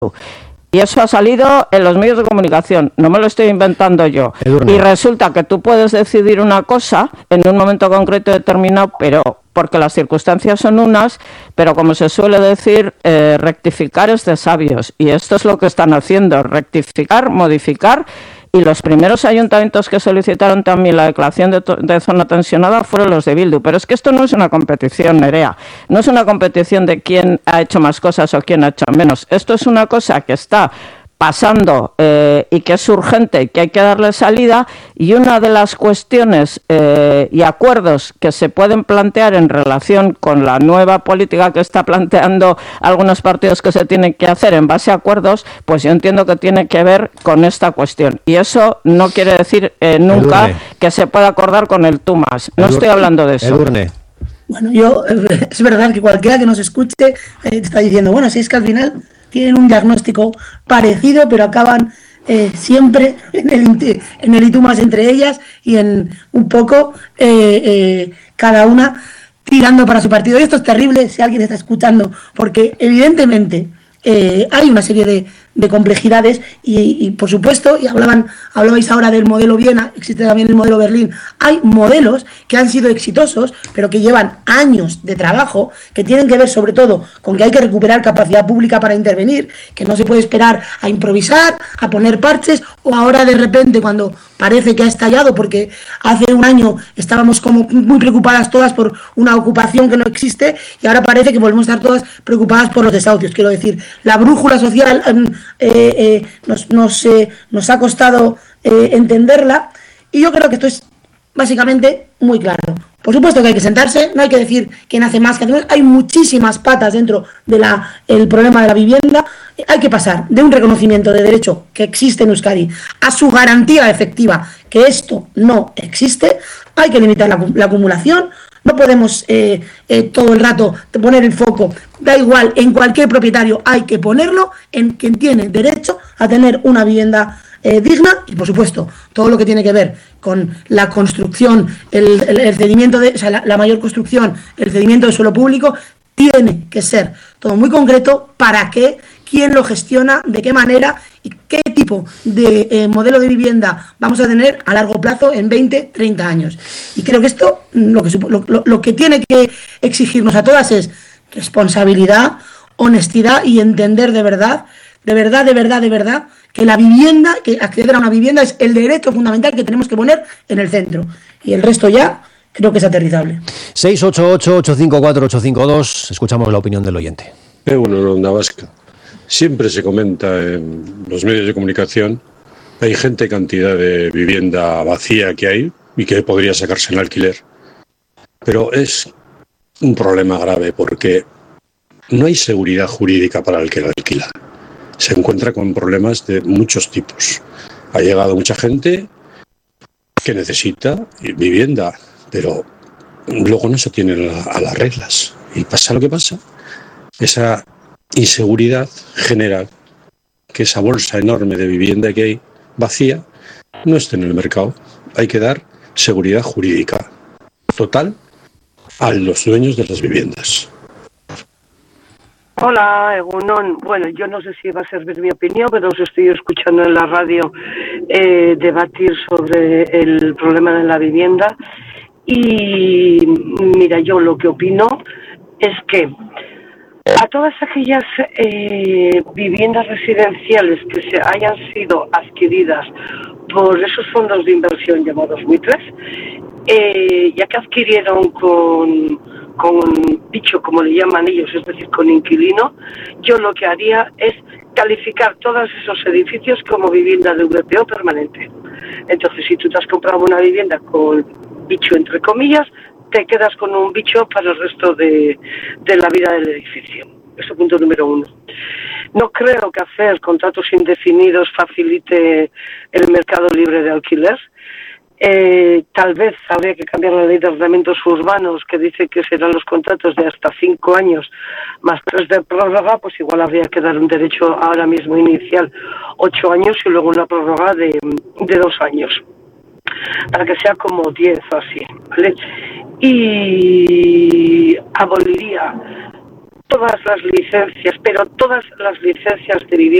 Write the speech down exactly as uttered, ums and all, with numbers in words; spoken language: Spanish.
Y eso ha salido en los medios de comunicación, no me lo estoy inventando yo. Edurne. Y resulta que tú puedes decidir una cosa en un momento concreto determinado, pero porque las circunstancias son unas, pero como se suele decir, eh, rectificar es de sabios. Y esto es lo que están haciendo, rectificar, modificar. Y los primeros ayuntamientos que solicitaron también la declaración de, de zona tensionada fueron los de Bildu. Pero es que esto no es una competición, Nerea. No es una competición de quién ha hecho más cosas o quién ha hecho menos. Esto es una cosa que está pasando eh, y que es urgente y que hay que darle salida. Y una de las cuestiones eh, y acuerdos que se pueden plantear en relación con la nueva política que está planteando algunos partidos que se tienen que hacer en base a acuerdos, pues yo entiendo que tiene que ver con esta cuestión. Y eso no quiere decir eh, nunca Edurne. que se pueda acordar con el tú más. No Edurne. estoy hablando de eso. Edurne. Bueno, yo, es verdad que cualquiera que nos escuche eh, está diciendo, bueno, si es que al final tienen un diagnóstico parecido, pero acaban eh, siempre en el, en el y tú más entre ellas y en un poco eh, eh, cada una tirando para su partido. Y esto es terrible si alguien está escuchando, porque evidentemente eh, hay una serie de, de complejidades y, y por supuesto, y hablaban hablabais ahora del modelo Viena, existe también el modelo Berlín. Hay modelos que han sido exitosos, pero que llevan años de trabajo, que tienen que ver sobre todo con que hay que recuperar capacidad pública para intervenir, que no se puede esperar a improvisar, a poner parches, o ahora de repente cuando parece que ha estallado, porque hace un año estábamos como muy preocupadas todas por una ocupación que no existe, y ahora parece que volvemos a estar todas preocupadas por los desahucios. Quiero decir, la brújula social eh, eh, nos, nos, eh, nos ha costado eh, entenderla, y yo creo que esto es básicamente muy claro. Por supuesto que hay que sentarse, no hay que decir quién hace más, quién hace menos. Hay muchísimas patas dentro del de problema de la vivienda. Hay que pasar de un reconocimiento de derecho que existe en Euskadi a su garantía efectiva, que esto no existe. Hay que limitar la, la acumulación. No podemos eh, eh, todo el rato poner el foco, da igual, en cualquier propietario hay que ponerlo en quien tiene derecho a tener una vivienda Eh, digna, y por supuesto todo lo que tiene que ver con la construcción, el, el, el cedimiento de, o sea, la, la mayor construcción, el cedimiento de suelo público, tiene que ser todo muy concreto para que quién lo gestiona, de qué manera y qué tipo de eh, modelo de vivienda vamos a tener a largo plazo en veinte, treinta años. Y creo que esto lo que, lo, lo, lo que tiene que exigirnos a todas es responsabilidad, honestidad y entender de verdad, de verdad, de verdad, de verdad, que la vivienda, que acceder a una vivienda es el derecho fundamental que tenemos que poner en el centro. Y el resto ya creo que es aterrizable. seis ocho ocho, ocho cinco cuatro, ocho cinco dos, escuchamos la opinión del oyente. Eh, bueno, en Onda Vasca siempre se comenta en los medios de comunicación, hay gente cantidad de vivienda vacía que hay y que podría sacarse en alquiler. Pero es un problema grave porque no hay seguridad jurídica para el que lo alquila. Se encuentra con problemas de muchos tipos. Ha llegado mucha gente que necesita vivienda, pero luego no se tienen a las reglas. Y pasa lo que pasa. Esa inseguridad genera que esa bolsa enorme de vivienda que hay vacía no esté en el mercado. Hay que dar seguridad jurídica total a los dueños de las viviendas. Hola, Egunon. Bueno, yo no sé si va a servir mi opinión, pero os estoy escuchando en la radio eh, debatir sobre el problema de la vivienda. Y mira, yo lo que opino es que a todas aquellas eh, viviendas residenciales que se hayan sido adquiridas por esos fondos de inversión llamados buitres, eh, ya que adquirieron con... con bicho, como le llaman ellos, es decir, con inquilino, yo lo que haría es calificar todos esos edificios como vivienda de V P O permanente. Entonces, si tú te has comprado una vivienda con bicho, entre comillas, te quedas con un bicho para el resto de, de la vida del edificio. Eso punto número uno. No creo que hacer contratos indefinidos facilite el mercado libre de alquiler. Eh, tal vez habría que cambiar la ley de arrendamientos urbanos, que dice que serán los contratos de hasta cinco años más tres de prórroga, pues igual habría que dar un derecho ahora mismo inicial ocho años y luego una prórroga de, de dos años, para que sea como diez o así, ¿vale? Y aboliría todo todas las licencias, pero todas las licencias de vivienda